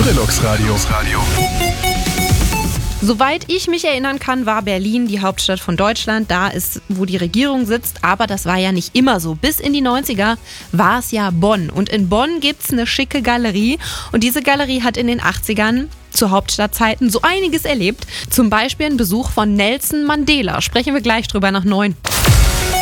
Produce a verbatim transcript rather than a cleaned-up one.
Gorilux Radio. Soweit ich mich erinnern kann, war Berlin die Hauptstadt von Deutschland. Da ist, wo die Regierung sitzt. Aber das war ja nicht immer so. Bis in die neunziger war es ja Bonn. Und in Bonn gibt's eine schicke Galerie. Und diese Galerie hat in den achtzigern zu Hauptstadtzeiten so einiges erlebt. Zum Beispiel ein Besuch von Nelson Mandela. Sprechen wir gleich drüber nach neun.